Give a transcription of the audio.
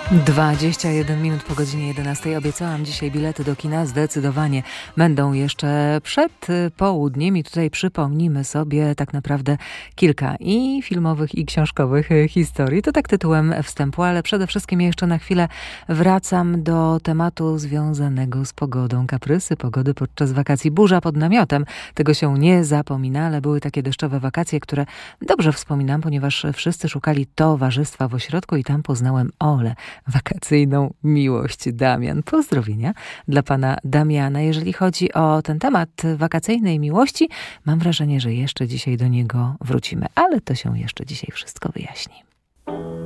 21 minut po godzinie 11. Obiecałam dzisiaj bilety do kina. Zdecydowanie będą jeszcze przed południem i tutaj przypomnimy sobie tak naprawdę kilka i filmowych, i książkowych historii. To tak tytułem wstępu, ale przede wszystkim jeszcze na chwilę wracam do tematu związanego z pogodą. Kaprysy pogody podczas wakacji. Burza pod namiotem. Tego się nie zapomina, ale były takie deszczowe wakacje, które dobrze wspominam, ponieważ wszyscy szukali towarzystwa w ośrodku i tam poznałem Olę. Wakacyjną miłość. Damian. Pozdrowienia dla pana Damiana. Jeżeli chodzi o ten temat wakacyjnej miłości, mam wrażenie, że jeszcze dzisiaj do niego wrócimy, ale to się jeszcze dzisiaj wszystko wyjaśni.